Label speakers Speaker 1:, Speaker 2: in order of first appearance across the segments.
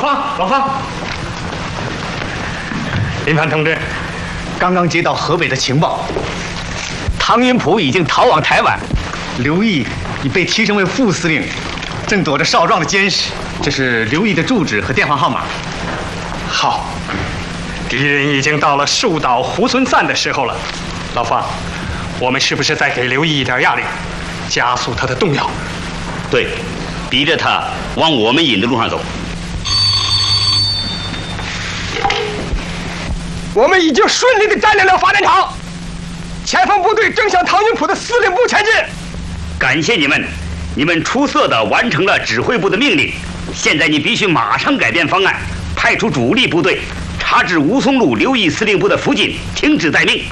Speaker 1: 老方，林凡同志，刚刚接到河北的情报，唐云甫已经逃往台湾，刘毅已被提升为副司令，正躲着少壮的监视。这是刘毅的住址和电话号码。
Speaker 2: 好，敌人已经到了树倒猢狲散的时候了。老方，我们是不是再给刘毅一点压力，加速他的动摇？
Speaker 3: 对，逼着他往我们引的路上走。
Speaker 4: 我们已经顺利地占领了发电厂，前锋部队正向唐云甫的司令部前进。
Speaker 3: 感谢你们，你们出色地完成了指挥部的命令。现在你必须马上改变方案，派出主力部队查至吴淞路刘毅司令部的附近，停止待命。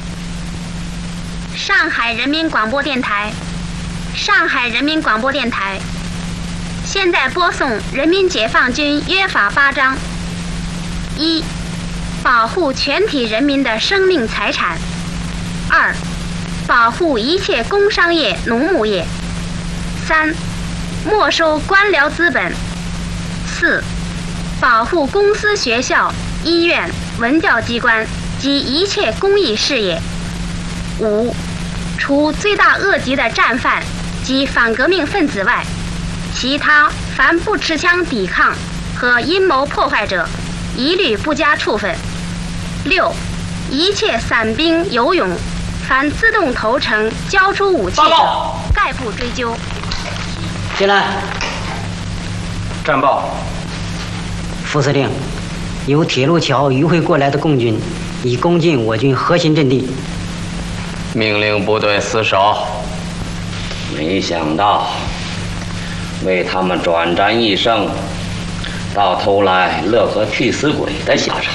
Speaker 5: 上海人民广播电台，上海人民广播电台，现在播送人民解放军约法8章：一、保护全体人民的生命财产；二、保护一切工商业、农牧业；三、没收官僚资本；四、保护公司、学校、医院、文教机关及一切公益事业；五、除罪大恶极的战犯及反革命分子外，其他凡不持枪抵抗和阴谋破坏者，一律不加处分。六、一切散兵游勇，凡自动投诚交出武器者，概不追究。
Speaker 6: 进来。
Speaker 1: 战报。
Speaker 6: 副司令，由铁路桥迂回过来的共军已攻进我军核心阵地。
Speaker 7: 命令部队死守。没想到，为他们转战一生，到头来乐和替死鬼的下场。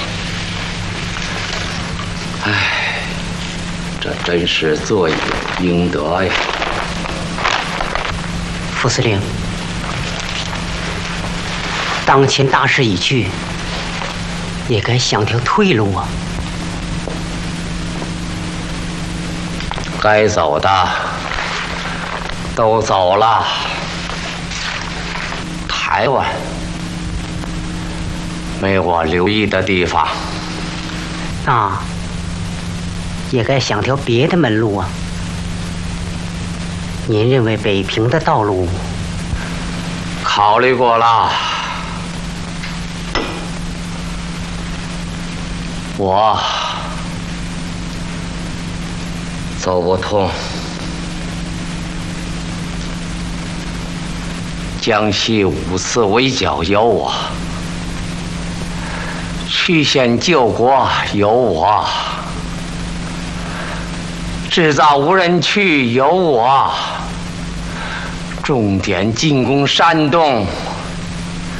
Speaker 7: 唉，这真是罪有应得呀！
Speaker 6: 副司令，当前大势已去，也该想条退路啊！
Speaker 7: 该走的都走了，台湾没我留意的地方，
Speaker 6: 那也该想条别的门路啊！您认为北平的道路？
Speaker 7: 考虑过了，我走不通。江西5次围剿有我，曲线救国有我，制造无人区有我，重点进攻山东